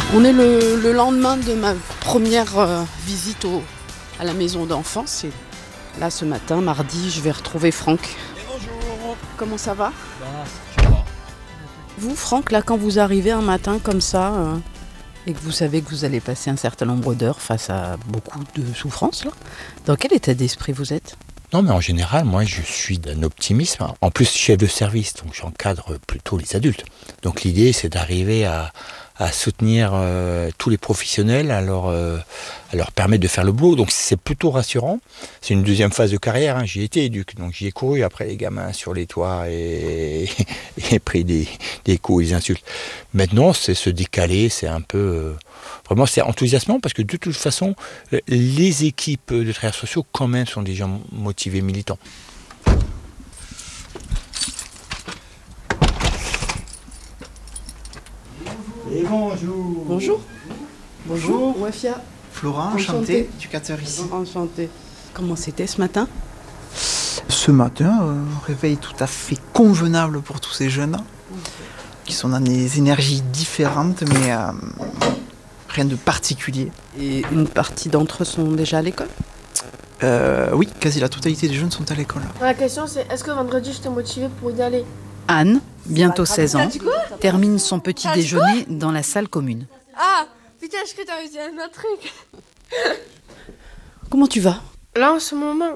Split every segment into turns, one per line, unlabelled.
On est le lendemain de ma première visite à la maison d'enfance. Et là, ce matin, mardi, je vais retrouver Franck.
Et bonjour.
Comment ça va ?
Ça va.
Vous, Franck, là, quand vous arrivez un matin comme ça, et que vous savez que vous allez passer un certain nombre d'heures face à beaucoup de souffrances, là, dans quel état d'esprit vous êtes ?
Non, mais en général, moi, je suis d'un optimisme. En plus, chef de service, donc j'encadre plutôt les adultes. Donc l'idée, c'est d'arriver à soutenir tous les professionnels, à leur permettre de faire le boulot. Donc c'est plutôt rassurant. C'est une deuxième phase de carrière. Hein. J'y étais éduque, donc j'y ai couru après les gamins sur les toits et pris des coups et des insultes. Maintenant, c'est se décaler, c'est un peu... Vraiment, c'est enthousiasmant parce que de toute façon, les équipes de travailleurs sociaux, quand même, sont des gens motivés, militants.
Et bonjour.
Bonjour. Bonjour, Wafia.
Florent, enchanté, éducateur ici.
Enchanté. Comment c'était ce matin ?
Ce matin, un réveil tout à fait convenable pour tous ces jeunes qui sont dans des énergies différentes, mais rien de particulier.
Et une partie d'entre eux sont déjà à l'école ?
Oui, quasi la totalité des jeunes sont à l'école.
La question c'est, est-ce que vendredi j'étais motivée pour y aller ?
Anne, bientôt 16 ans, termine son petit déjeuner dans la salle commune.
Ah, putain, je crois que t'avais dit un autre truc.
Comment tu vas ?
Là en ce moment,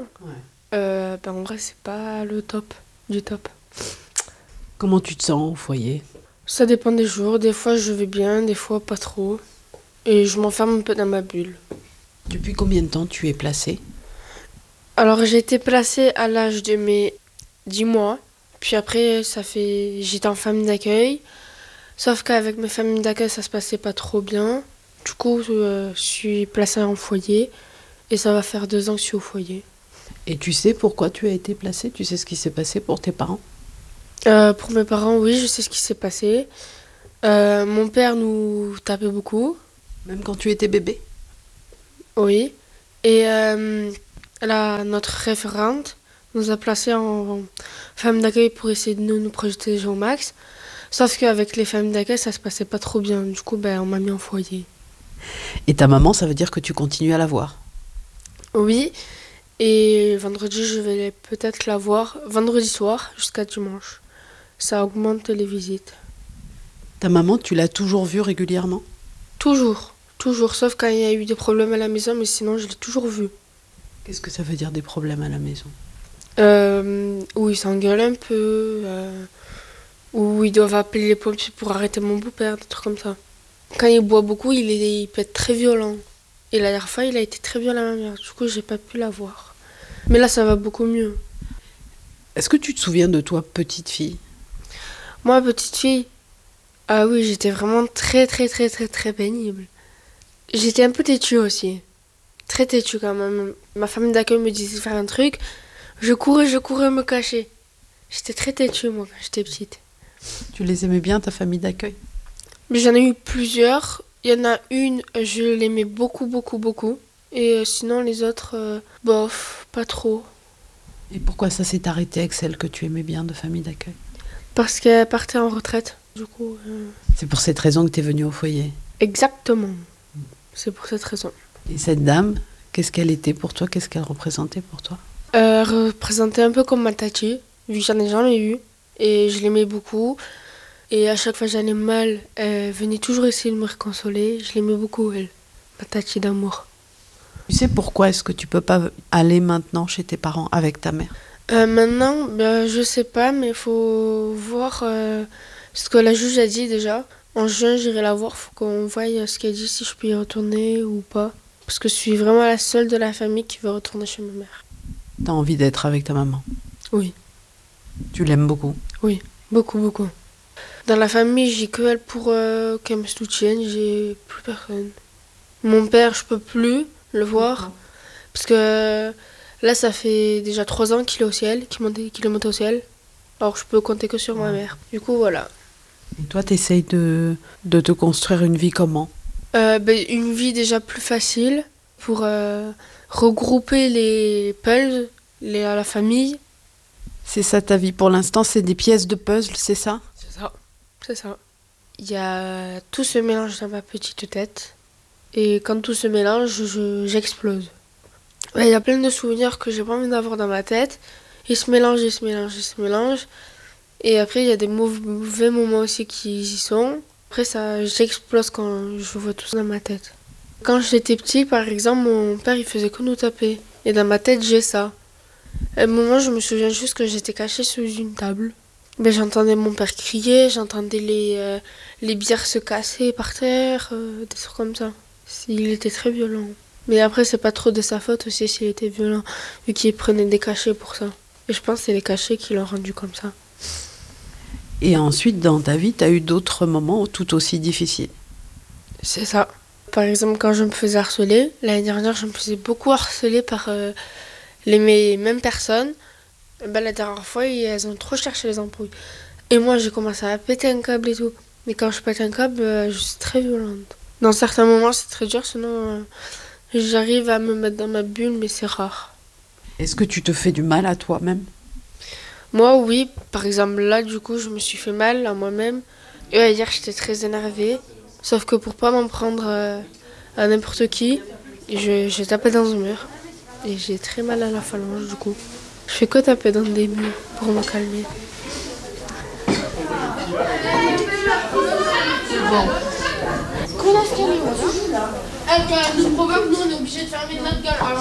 en vrai c'est pas le top du top.
Comment tu te sens au foyer ?
Ça dépend des jours, des fois je vais bien, des fois pas trop. Et je m'enferme un peu dans ma bulle.
Depuis combien de temps tu es placée ?
Alors j'ai été placée à l'âge de mes 10 mois. Puis après, j'étais en famille d'accueil. Sauf qu'avec mes familles d'accueil, ça se passait pas trop bien. Du coup, je suis placée en foyer. Et ça va faire 2 ans que je suis au foyer.
Et tu sais pourquoi tu as été placée ? Tu sais ce qui s'est passé pour tes parents ?
Pour mes parents, oui, je sais ce qui s'est passé. Mon père nous tapait beaucoup.
Même quand tu étais bébé ?
Oui. Et notre référente nous a placés en famille d'accueil pour essayer de nous protéger au max. Sauf qu'avec les familles d'accueil, ça se passait pas trop bien. Du coup, on m'a mis en foyer.
Et ta maman, ça veut dire que tu continues à la voir ?
Oui. Et vendredi, je vais peut-être la voir vendredi soir jusqu'à dimanche. Ça augmente les visites.
Ta maman, tu l'as toujours vue régulièrement ?
Toujours. Sauf quand il y a eu des problèmes à la maison, mais sinon, je l'ai toujours vue.
Qu'est-ce que ça veut dire des problèmes à la maison ?
Où ils s'engueulent un peu, où ils doivent appeler les pompiers pour arrêter mon beau-père, des trucs comme ça. Quand il boit beaucoup, il peut être très violent. Et la dernière fois, il a été très violent à ma mère, du coup, j'ai pas pu la voir. Mais là, ça va beaucoup mieux.
Est-ce que tu te souviens de toi, petite fille ?
Moi, petite fille, ah oui, j'étais vraiment très pénible. J'étais un peu têtue aussi. Très têtue quand même. Ma famille d'accueil me disait de faire un truc. Je courais me cacher. J'étais très têtue, moi, quand j'étais petite.
Tu les aimais bien, ta famille d'accueil ?
Mais j'en ai eu plusieurs. Il y en a une, je l'aimais beaucoup. Et sinon, les autres, bof, pas trop.
Et pourquoi ça s'est arrêté avec celle que tu aimais bien de famille d'accueil ?
Parce qu'elle partait en retraite. Du coup...
C'est pour cette raison que tu es venue au foyer ?
Exactement. C'est pour cette raison.
Et cette dame, qu'est-ce qu'elle était pour toi ? Qu'est-ce qu'elle représentait pour toi ?
Elle représentait un peu comme ma tati, vu que j'en ai jamais eu. Et je l'aimais beaucoup. Et à chaque fois que j'allais mal, elle venait toujours essayer de me réconsoler. Je l'aimais beaucoup, elle. Ma tati d'amour.
Tu sais pourquoi est-ce que tu peux pas aller maintenant chez tes parents avec ta mère ?
Maintenant, je sais pas, mais il faut voir ce que la juge a dit déjà. En juin, j'irai la voir, faut qu'on voie ce qu'elle dit, si je peux y retourner ou pas. Parce que je suis vraiment la seule de la famille qui veut retourner chez ma mère.
T'as envie d'être avec ta maman ?
Oui.
Tu l'aimes beaucoup ?
Oui, beaucoup. Dans la famille, j'ai que elle pour qu'elle me soutienne, j'ai plus personne. Mon père, je peux plus le voir. Parce que là, ça fait déjà 3 ans qu'il est au ciel, qu'il est monté au ciel. Alors je peux compter que sur ma mère. Du coup, voilà.
Et toi, t'essayes de te construire une vie comment ?
Une vie déjà plus facile pour regrouper les puzzles à la famille.
C'est ça ta vie pour l'instant, c'est des pièces de puzzle, c'est ça ?
C'est ça. tout se mélange dans ma petite tête. Et quand tout se mélange, j'explose. Il y a plein de souvenirs que j'ai pas envie d'avoir dans ma tête. Ils se mélangent, ils se mélangent, ils se mélangent. Et après, il y a des mauvais moments aussi qui y sont. Après, j'explose quand je vois tout ça dans ma tête. Quand j'étais petit, par exemple, mon père, il faisait que nous taper. Et dans ma tête, j'ai ça. À un moment, je me souviens juste que j'étais cachée sous une table. J'entendais mon père crier, j'entendais les bières se casser par terre, des trucs comme ça. Il était très violent. Mais après, c'est pas trop de sa faute aussi s'il était violent, vu qu'il prenait des cachets pour ça. Et je pense que c'est les cachets qui l'ont rendu comme ça.
Et ensuite, dans ta vie, tu as eu d'autres moments tout aussi difficiles.
C'est ça. Par exemple, quand je me faisais harceler, l'année dernière, je me faisais beaucoup harceler par les mêmes personnes. La dernière fois, elles ont trop cherché les embrouilles. Et moi, j'ai commencé à péter un câble et tout. Mais quand je pète un câble, je suis très violente. Dans certains moments, c'est très dur, sinon j'arrive à me mettre dans ma bulle, mais c'est rare.
Est-ce que tu te fais du mal à toi-même ?
Moi, oui. Par exemple, là, du coup, je me suis fait mal à moi-même. Et hier, j'étais très énervée. Sauf que pour pas m'en prendre à n'importe qui, j'ai tapé dans un mur. Et j'ai très mal à la phalange, du coup. Je fais que taper dans des murs pour me calmer. Bon. Avec le proverbe, nous on est obligé de fermer notre gueule. Alors,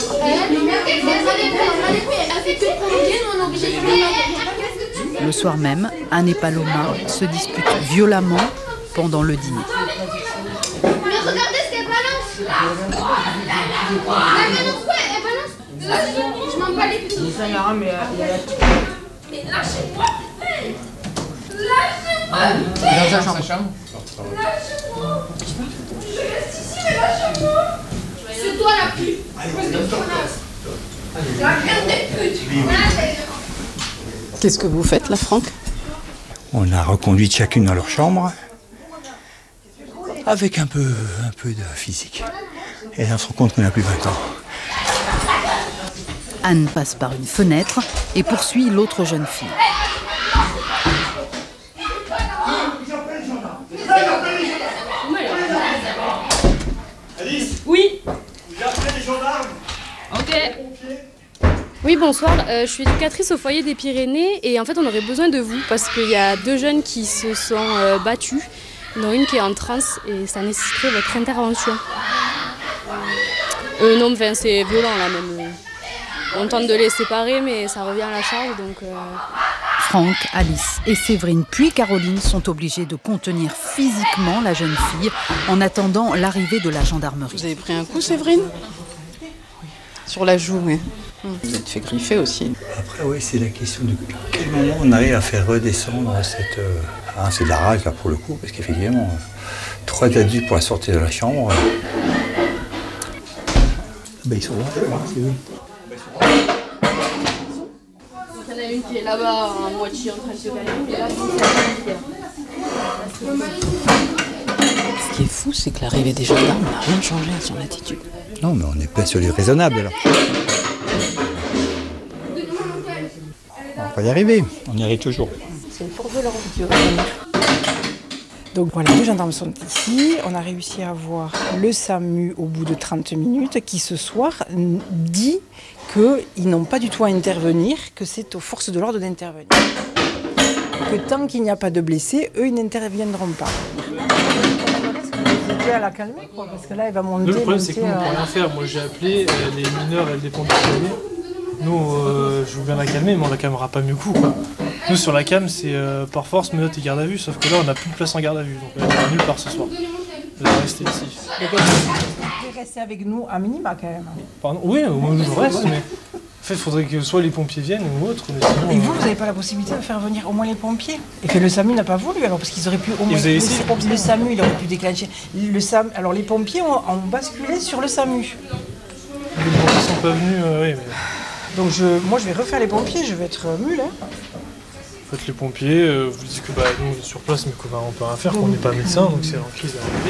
elle fait que prolonger, nous on est obligé de fermer notre gueule.
Le soir même, Anne et Paloma se disputent violemment pendant le dîner.
Mais regardez ce qu'elle balance. Elle balance quoi? Elle balance. Je m'en bats les pieds. Mais lâchez-moi. Lâchez-moi.
Dans sa chambre.
Lâchez-moi. Je reste ici, mais lâchez-moi. C'est toi la pute. La reine des putes.
Qu'est-ce que vous faites là, Franck ?
On a reconduit chacune dans leur chambre avec un peu de physique. Et on se rend compte qu'on n'a plus 20 ans.
Anne passe par une fenêtre et poursuit l'autre jeune fille.
Oui. Ok. Oui, bonsoir. Je suis éducatrice au foyer des Pyrénées et en fait on aurait besoin de vous parce qu'il y a 2 jeunes qui se sont battus, dont une qui est en transe et ça nécessiterait votre intervention. Non, enfin c'est violent là même. On tente de les séparer mais ça revient à la charge donc...
Franck, Alice et Séverine puis Caroline sont obligés de contenir physiquement la jeune fille en attendant l'arrivée de la gendarmerie.
Vous avez pris un coup, Séverine ? Sur la joue, oui. Vous êtes fait griffer aussi.
Après, oui, c'est la question de quel moment on arrive à faire redescendre cette... c'est de la rage, là, pour le coup, parce qu'effectivement, 3 adultes pour la sortir de la chambre... ils sont là, c'est eux.
Il y en a une qui est là-bas, à moitié en train de se calmer, et là,
Ce qui est fou, c'est que l'arrivée des gendarmes n'a rien changé à son attitude.
Non, mais on est pas sur du raisonnable, là. On va y arriver, on y arrive toujours.
C'est une force de l'ordre qui
Donc voilà, les gendarmes sont ici. On a réussi à avoir le SAMU au bout de 30 minutes qui ce soir dit qu'ils n'ont pas du tout à intervenir, que c'est aux forces de l'ordre d'intervenir. Que tant qu'il n'y a pas de blessés, eux, ils n'interviendront pas. Vous étiez à la calmer, quoi, parce que là, elle va monter.
Le problème, c'est que nous, on ne peut rien faire. Moi, j'ai appelé les mineurs et les pompiers. Nous, je veux bien la calmer, mais on la calmera pas mieux coup, quoi. Nous, sur la cam, c'est par force, menottes et garde à vue, sauf que là, on n'a plus de place en garde à vue. Donc, elle va nulle part ce soir. Elle va rester ici.
Vous pouvez rester avec nous à minima, quand même.
Pardon. Oui, au moins, je reste, mais... En fait, il faudrait que soit les pompiers viennent ou autre. Mais sinon,
et vous n'avez pas la possibilité de faire venir au moins les pompiers? Et que le SAMU n'a pas voulu, alors parce qu'ils auraient pu au moins... Le SAMU, il aurait pu déclencher. Alors les pompiers ont basculé sur le SAMU.
Les pompiers ne sont pas venus, oui. Mais...
Donc moi je vais refaire les pompiers, je vais être mule. Hein.
En fait, les pompiers vous disent que nous on est sur place, mais qu'on ne peut rien faire, qu'on n'est pas médecin, donc c'est en crise.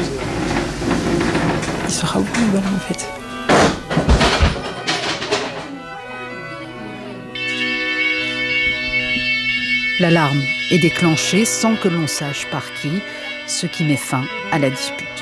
Il sera où le ballon en fait?
L'alarme est déclenchée sans que l'on sache par qui. ce qui met fin à la dispute.